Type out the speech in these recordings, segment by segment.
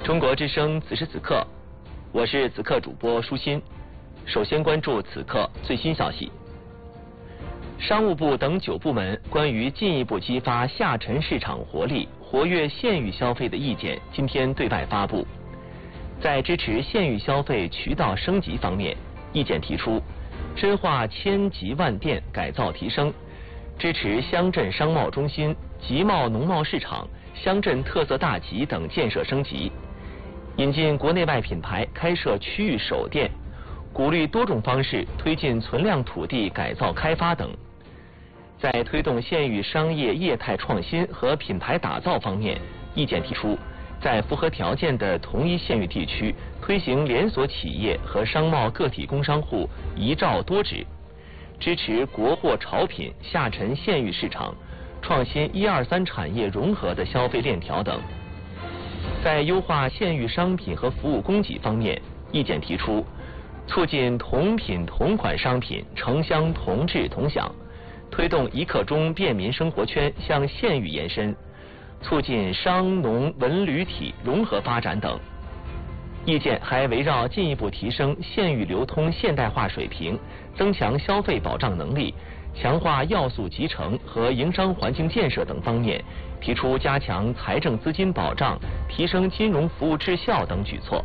中国之声此时此刻，我是此刻主播舒心。首先关注此刻最新消息。商务部等9部门关于进一步激发下沉市场活力、活跃县域消费的意见今天对外发布。在支持县域消费渠道升级方面，意见提出，深化千集万店改造提升，支持乡镇商贸中心、集贸农贸市场、乡镇特色大集等建设升级。引进国内外品牌开设区域首店，鼓励多种方式推进存量土地改造开发等。在推动县域商业业态创新和品牌打造方面，意见提出，在符合条件的同一县域地区推行连锁企业和商贸个体工商户一照多指，支持国货潮品下沉县域市场，创新1、2、3产业融合的消费链条等。在优化县域商品和服务供给方面，意见提出，促进同品同款商品城乡同质同享，推动一刻钟便民生活圈向县域延伸，促进商农文旅体融合发展等。意见还围绕进一步提升县域流通现代化水平，增强消费保障能力，强化要素集成和营商环境建设等方面，提出加强财政资金保障、提升金融服务质效等举措。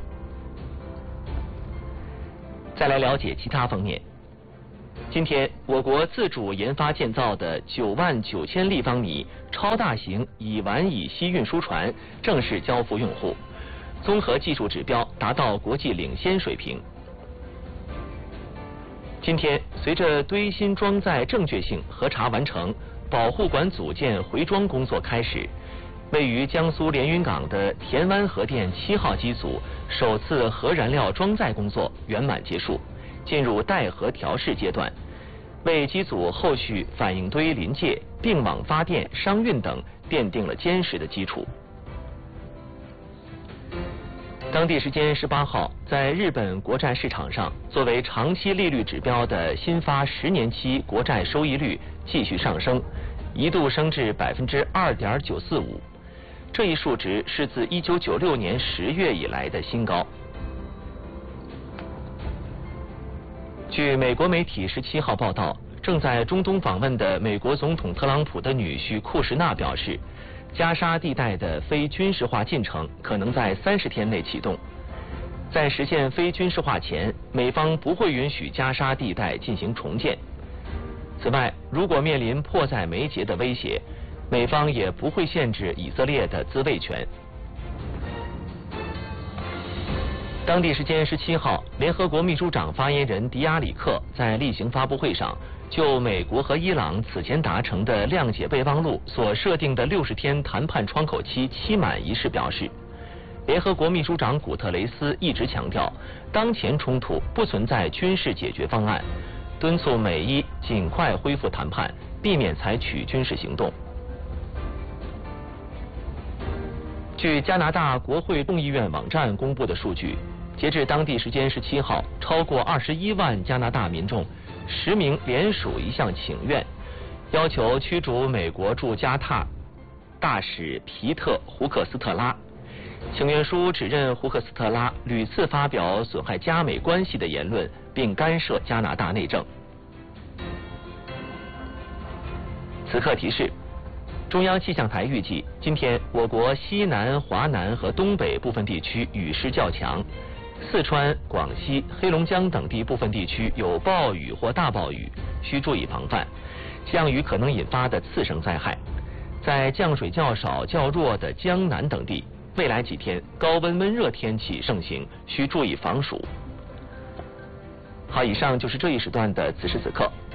再来了解其他方面。今天，我国自主研发建造的99000立方米超大型乙烷乙烯运输船正式交付用户，综合技术指标达到国际领先水平。今天，随着堆芯装载正确性核查完成，保护管组件回装工作开始，位于江苏连云港的田湾核电7号机组首次核燃料装载工作圆满结束，进入待核调试阶段，为机组后续反应堆临界、并网发电、商运等奠定了坚实的基础。当地时间18号，在日本国债市场上，作为长期利率指标的新发10年期国债收益率继续上升，一度升至2.945%，这一数值是自1996年10月以来的新高。据美国媒体17号报道，正在中东访问的美国总统特朗普的女婿库什纳表示，加沙地带的非军事化进程可能在30天内启动。在实现非军事化前，美方不会允许加沙地带进行重建。此外，如果面临迫在眉睫的威胁，美方也不会限制以色列的自卫权。当地时间17号，联合国秘书长发言人迪亚里克在例行发布会上，就美国和伊朗此前达成的谅解备忘录所设定的60天谈判窗口期期满一事表示，联合国秘书长古特雷斯一直强调，当前冲突不存在军事解决方案，敦促美伊尽快恢复谈判，避免采取军事行动。据加拿大国会众议院网站公布的数据，截至当地时间17号，超过21万加拿大民众实名联署一项请愿，要求驱逐美国驻加泰大使皮特·胡克斯特拉。请愿书指认胡克斯特拉屡次发表损害加美关系的言论，并干涉加拿大内政。此刻提示：中央气象台预计，今天我国西南、华南和东北部分地区雨势较强，四川、广西、黑龙江等地部分地区有暴雨或大暴雨，需注意防范。降雨可能引发的次生灾害，在降水较少、较弱的江南等地，未来几天高温闷热天气盛行，需注意防暑。好，以上就是这一时段的此时此刻。